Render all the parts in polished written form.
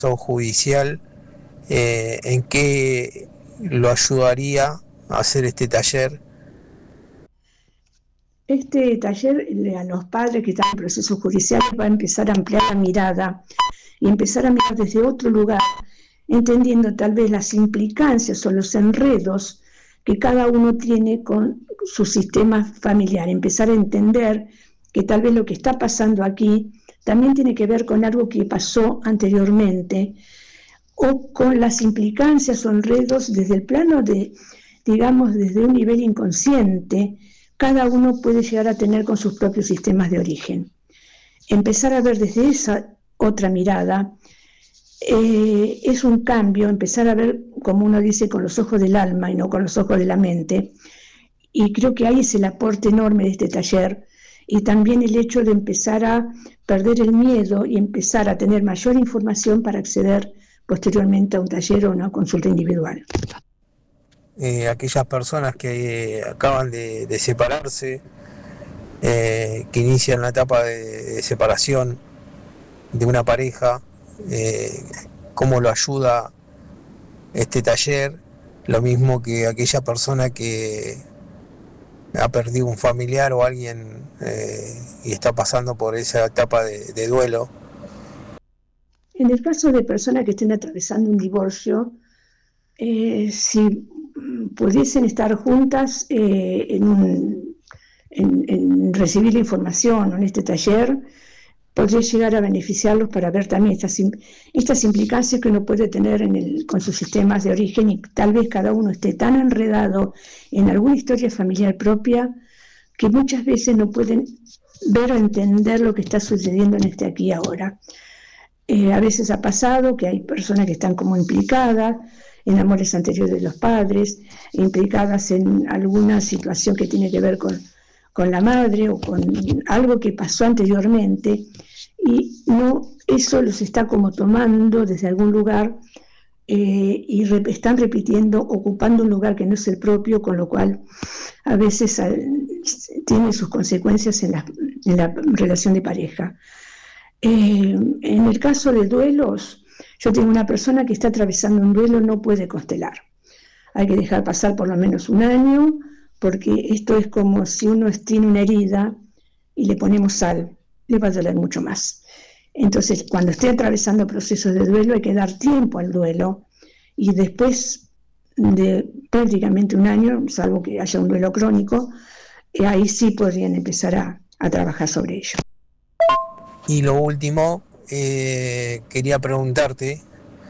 judicial, ¿en qué lo ayudaría a hacer este taller? Este taller a los padres que están en procesos judiciales va a empezar a ampliar la mirada y empezar a mirar desde otro lugar, entendiendo tal vez las implicancias o los enredos que cada uno tiene con su sistema familiar, empezar a entender que tal vez lo que está pasando aquí también tiene que ver con algo que pasó anteriormente o con las implicancias o enredos desde el plano de, digamos, desde un nivel inconsciente, cada uno puede llegar a tener con sus propios sistemas de origen. Empezar a ver desde esa otra mirada es un cambio, empezar a ver, como uno dice, con los ojos del alma y no con los ojos de la mente. Y creo que ahí es el aporte enorme de este taller y también el hecho de empezar a perder el miedo y empezar a tener mayor información para acceder posteriormente a un taller o una consulta individual. Aquellas personas que acaban de separarse, que inician la etapa de separación de una pareja, eh, cómo lo ayuda este taller, lo mismo que aquella persona que ha perdido un familiar o alguien, y está pasando por esa etapa de duelo. En el caso de personas que estén atravesando un divorcio, si pudiesen estar juntas en recibir la información en este taller, podría llegar a beneficiarlos para ver también estas implicancias que uno puede tener con sus sistemas de origen y tal vez cada uno esté tan enredado en alguna historia familiar propia que muchas veces no pueden ver o entender lo que está sucediendo en este aquí y ahora. A veces ha pasado que hay personas que están como implicadas en amores anteriores de los padres, implicadas en alguna situación que tiene que ver con la madre o con algo que pasó anteriormente, y no, eso los está como tomando desde algún lugar y están repitiendo, ocupando un lugar que no es el propio, con lo cual a veces tiene sus consecuencias en la relación de pareja. En el caso de duelos, yo tengo una persona que está atravesando un duelo, no puede constelar. Hay que dejar pasar por lo menos un año, porque esto es como si uno tiene una herida y le ponemos sal, le va a doler mucho más. Entonces, cuando esté atravesando procesos de duelo, hay que dar tiempo al duelo y después de prácticamente un año, salvo que haya un duelo crónico, ahí sí podrían empezar a trabajar sobre ello. Y lo último, quería preguntarte,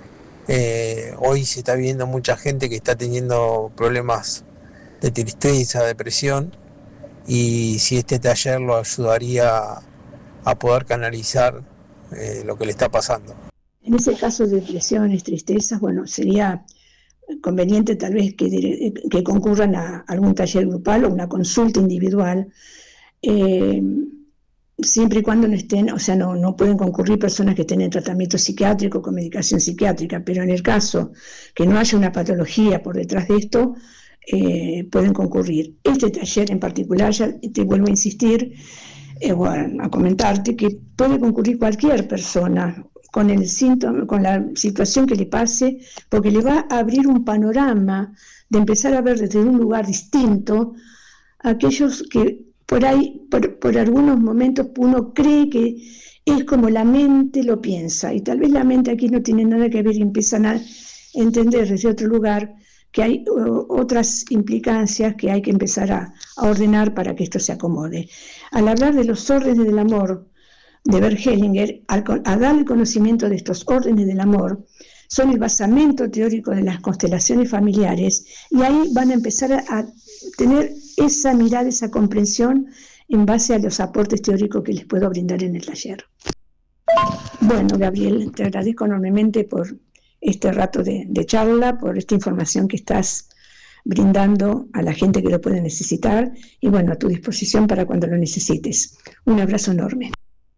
hoy se está viendo mucha gente que está teniendo problemas de tristeza, depresión, y si este taller lo ayudaría a poder canalizar lo que le está pasando. En ese caso de depresiones, tristezas, bueno, sería conveniente tal vez que concurran a algún taller grupal o una consulta individual, eh, siempre y cuando no estén, o sea, no pueden concurrir personas que estén en tratamiento psiquiátrico con medicación psiquiátrica, pero en el caso que no haya una patología por detrás de esto, pueden concurrir. Este taller en particular, ya te vuelvo a insistir, bueno, a comentarte que puede concurrir cualquier persona con el síntoma, con la situación que le pase, porque le va a abrir un panorama de empezar a ver desde un lugar distinto a aquellos que por ahí, por algunos momentos uno cree que es como la mente lo piensa, y tal vez la mente aquí no tiene nada que ver y empiezan a entender desde otro lugar que hay otras implicancias que hay que empezar a ordenar para que esto se acomode. Al hablar de los órdenes del amor de Bert Hellinger, a dar el conocimiento de estos órdenes del amor, son el basamento teórico de las constelaciones familiares, y ahí van a empezar a tener esa mirada, esa comprensión en base a los aportes teóricos que les puedo brindar en el taller. Bueno, Gabriel, te agradezco enormemente por este rato de charla, por esta información que estás brindando a la gente que lo puede necesitar, y bueno, a tu disposición para cuando lo necesites. Un abrazo enorme.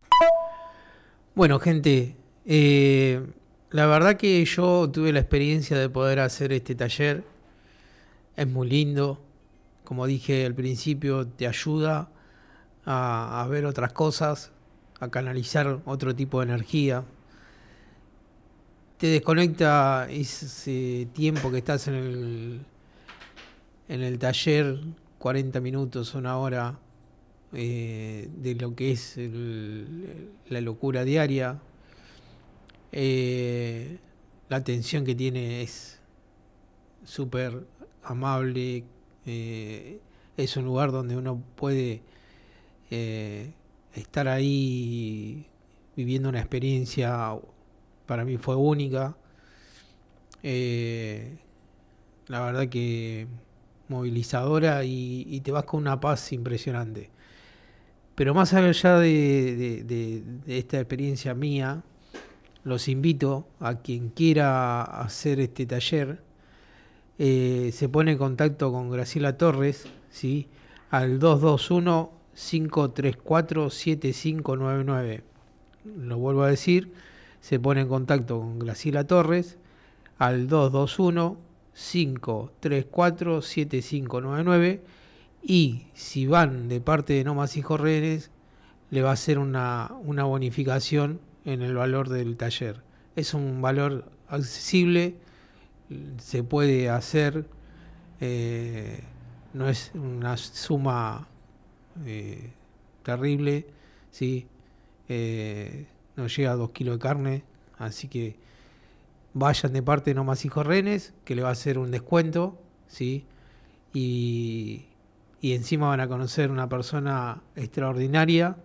Bueno, gente, la verdad que yo tuve la experiencia de poder hacer este taller. Es muy lindo. Como dije al principio, te ayuda a ver otras cosas, a canalizar otro tipo de energía. te desconecta ese tiempo que estás en el taller, 40 minutos, una hora, de lo que es la locura diaria. La atención que tiene es súper amable. Es un lugar donde uno puede estar ahí viviendo una experiencia, para mí fue única. La verdad que movilizadora, y te vas con una paz impresionante. Pero más allá de esta experiencia mía, los invito a quien quiera hacer este taller, se pone en contacto con Graciela Torres, ¿sí? Al 221-534-7599. Lo vuelvo a decir, se pone en contacto con Graciela Torres al 221-534-7599, y si van de parte de No Más Hijos Rehenes, le va a hacer una bonificación en el valor del taller. Es un valor accesible, se puede hacer, no es una suma terrible, ¿sí? No llega a 2 kilos de carne, así que vayan de parte de No Más Hijos Rehenes, que le va a hacer un descuento, ¿sí? Y encima van a conocer una persona extraordinaria,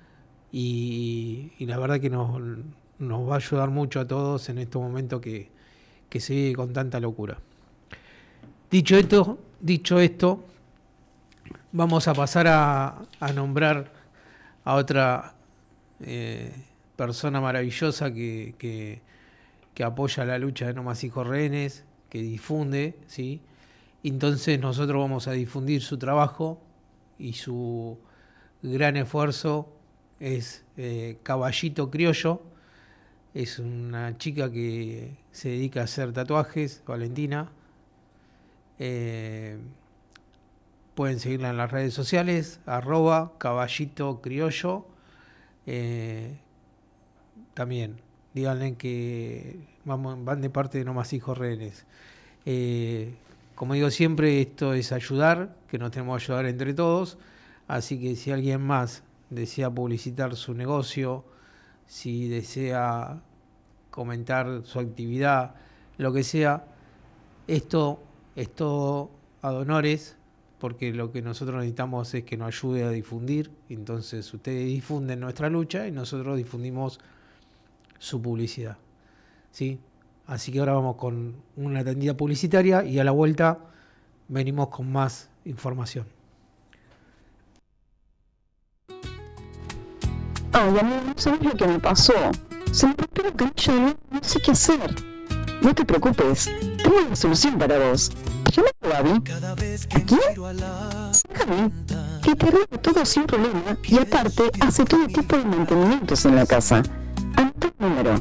y la verdad que nos va a ayudar mucho a todos en este momento que se vive con tanta locura. Dicho esto, vamos a pasar a nombrar a otra persona maravillosa que apoya la lucha de No Más Hijos Rehenes, que difunde, ¿sí? Entonces nosotros vamos a difundir su trabajo, y su gran esfuerzo es Caballito Criollo. Es una chica que se dedica a hacer tatuajes, Valentina. Pueden seguirla en las redes sociales, @Caballito Criollo. También díganle que van de parte de No Más Hijos Rehenes. Como digo siempre, esto es ayudar, que nos tenemos que ayudar entre todos. Así que si alguien más desea publicitar su negocio, si desea comentar su actividad, lo que sea, esto es todo ad honores, porque lo que nosotros necesitamos es que nos ayude a difundir. Entonces ustedes difunden nuestra lucha y nosotros difundimos su publicidad, ¿sí? Así que ahora vamos con una tandita publicitaria, y a la vuelta venimos con más información. Ay, amigo, no sabes lo que me pasó. Se me rompió el canillo de nuevo, no sé qué hacer. No te preocupes, tengo una solución para vos. Llama a Gaby. ¿A quién? Gaby, que te arregla todo sin problema, y aparte hace todo tipo de mantenimientos en la casa. Anota el número: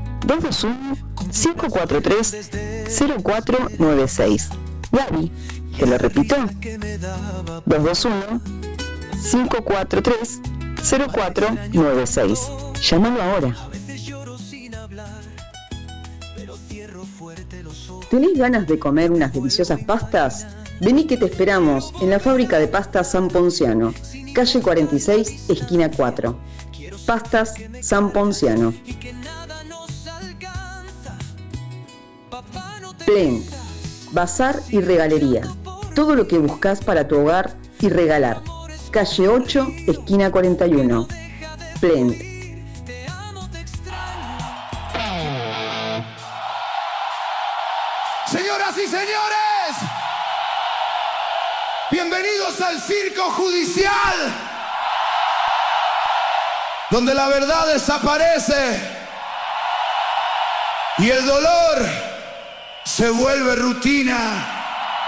221-543-0496. Gaby, te lo repito: 221-543-0496. Llámalo ahora. ¿Tenés ganas de comer unas deliciosas pastas? Vení que te esperamos en la fábrica de pastas San Ponciano, calle 46, esquina 4. Pastas San Ponciano. Plent, bazar y regalería. Todo lo que buscas para tu hogar y regalar. Calle 8, esquina 41. Plent. Señoras y señores, bienvenidos al circo judicial, donde la verdad desaparece y el dolor se vuelve rutina.